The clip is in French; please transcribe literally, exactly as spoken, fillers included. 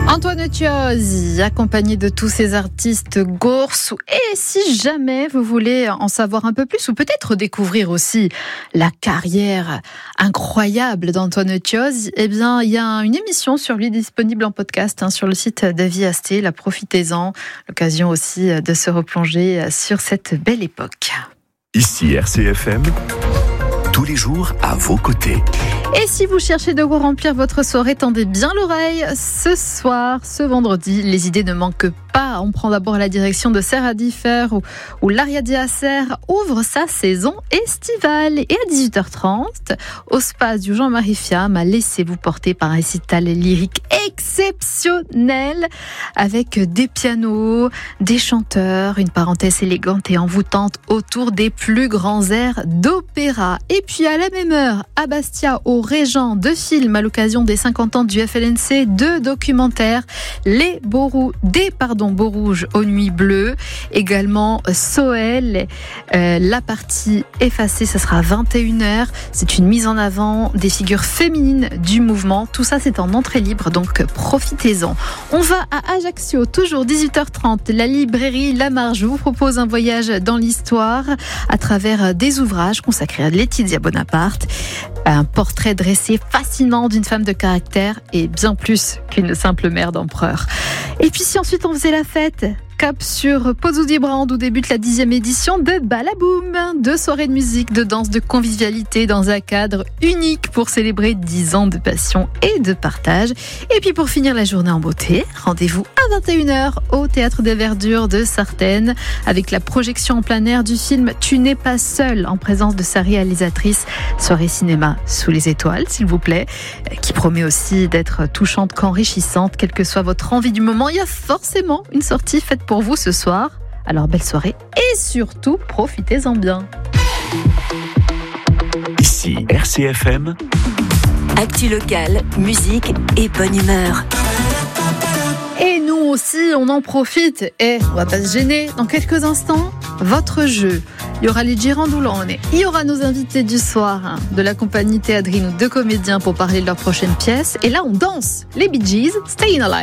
Antoine Chiosi, accompagné de tous ces artistes Gorsou. Et si jamais vous voulez en savoir un peu plus, ou peut-être découvrir aussi la carrière incroyable d'Antoine Chiosi, eh bien, il y a une émission sur lui disponible en podcast hein, sur le site d'Avis Asté. La profitez-en, l'occasion aussi de se replonger sur cette belle époque. Ici R C F M, tous les jours à vos côtés. Et si vous cherchez de vous remplir votre soirée, tendez bien l'oreille. Ce soir, ce vendredi, les idées ne manquent pas. On prend d'abord la direction de Serre à Differ où, où l'Ariadi à Serre ouvre sa saison estivale. Et à dix-huit heures trente, au Space du Jean-Marie Fiam, laissez-vous porter par un récital lyrique exceptionnel avec des pianos, des chanteurs, une parenthèse élégante et envoûtante autour des plus grands airs d'opéra. Et puis à la même heure, à Bastia, au Régent, deux films à l'occasion des cinquante ans du F L N C, deux documentaires, Les Beaux Rouges, des pardon, Beaux Rouges aux Nuits Bleues, également Soel, euh, la partie effacée, ça sera à vingt et une heures. C'est une mise en avant des figures féminines du mouvement. Tout ça, c'est en entrée libre, donc profitez-en. On va à Ajaccio, toujours dix-huit heures trente. La librairie La Marge vous propose un voyage dans l'histoire à travers des ouvrages consacrés à Laetitia Bonaparte. Un portrait dressé fascinant d'une femme de caractère et bien plus qu'une simple mère d'empereur. Et puis si ensuite on faisait la fête, cap sur Pozzo-di-Brand où débute la dixième édition de Balaboum. Deux soirées de musique, de danse, de convivialité dans un cadre unique pour célébrer dix ans de passion et de partage. Et puis pour finir la journée en beauté, rendez-vous à vingt et une heures au Théâtre des Verdures de Sartène avec la projection en plein air du film Tu n'es pas seul en présence de sa réalisatrice. Soirée cinéma sous les étoiles, s'il vous plaît, qui promet aussi d'être touchante qu'enrichissante, quelle que soit votre envie du moment. Il y a forcément une sortie faite pour vous ce soir. Alors belle soirée et surtout profitez-en bien. Ici R C F M. Actu locale, musique et bonne humeur. Et nous aussi, on en profite. Et on va pas se gêner. Dans quelques instants, votre jeu. Il y aura les Girandolone. Il y aura nos invités du soir hein, de la compagnie Théâtrine ou deux comédiens pour parler de leur prochaine pièce. Et là, on danse les Bee Gees, Staying Alive.